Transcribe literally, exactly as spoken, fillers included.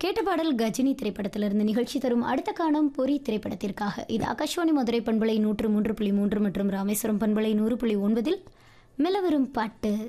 கேட்ட பாடல் கஜினி திரைப்படத்திலிருந்து. நிகழ்ச்சி தரும் அடுத்த காணும் பொறி திரைப்படத்திற்காக. இது ஆகாஷ்வாணி மதுரை பண்பலை நூற்று மூன்று புள்ளி மூன்று மற்றும் ராமேஸ்வரம் பண்பலை நூறு புள்ளி ஒன்பதில் மெல்லவரும் பாட்டு.